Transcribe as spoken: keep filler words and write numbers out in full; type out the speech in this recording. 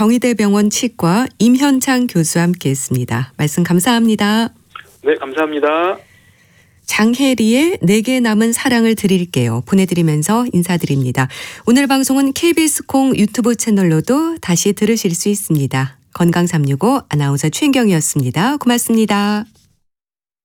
경희대병원 치과 임현창 교수와 함께했습니다. 말씀 감사합니다. 네, 감사합니다. 장혜리의 내게 남은 사랑을 드릴게요 보내드리면서 인사드립니다. 오늘 방송은 케이비에스 콩 유튜브 채널로도 다시 들으실 수 있습니다. 건강 삼육오 아나운서 최인경이었습니다. 고맙습니다.